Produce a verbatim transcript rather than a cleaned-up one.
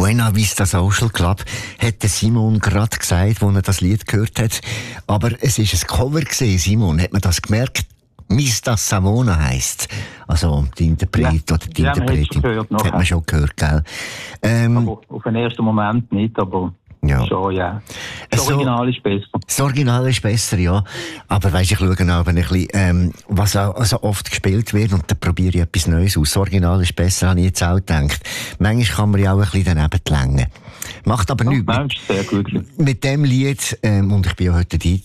Buena Vista Social Club, hat der Simon gerade gesagt, als er das Lied gehört hat. Aber es war ein Cover gewesen, Simon. Hat man das gemerkt? Mista Savona heisst. Also, die Interpret ja, oder die ja, Interpretin. Gehört, hat man schon gehört, gell? Ähm, aber auf den ersten Moment nicht, aber ja. schon, ja. Das so, Original ist besser. Das Original ist besser, ja. Aber weisst, ich schaue auch ein bisschen, ähm, was auch so oft gespielt wird, und dann probiere ich etwas Neues aus. Das Original ist besser, habe ich jetzt auch gedacht. Manchmal kann man ja auch ein bisschen daneben längen. Macht aber Ja, nichts. nein, ist sehr gut. Mit dem Lied, ähm, und ich bin ja heute